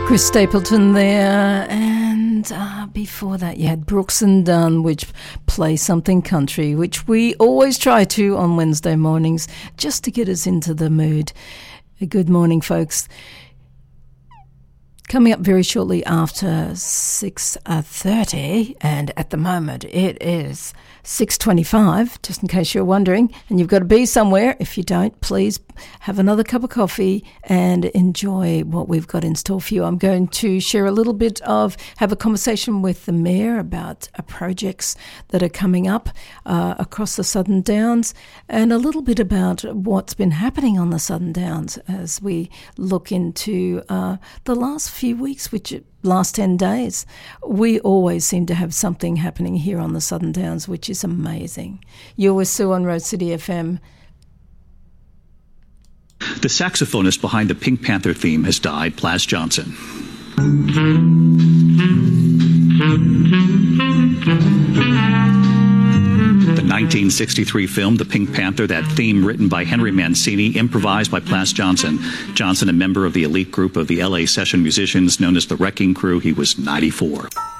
Chris Stapleton there, and before that you had Brooks and Dunn, which play something country, which we always try to on Wednesday mornings, just to get us into the mood. Good morning, folks. Coming up very shortly after 6:30, and at the moment it is 6:25, just in case you're wondering, and you've got to be somewhere. If you don't, please have another cup of coffee and enjoy what we've got in store for you. I'm going to share a little bit have a conversation with the Mayor about projects that are coming up across the Southern Downs, and a little bit about what's been happening on the Southern Downs as we look into the last few weeks, which last 10 days. We always seem to have something happening here on the Southern Downs, which is amazing. You're with Sue on Rose City FM. The saxophonist behind the Pink Panther theme has died, Plas Johnson. The 1963 film, The Pink Panther, that theme written by Henry Mancini, improvised by Plas Johnson. Johnson, a member of the elite group of the LA session musicians known as the Wrecking Crew, he was 94.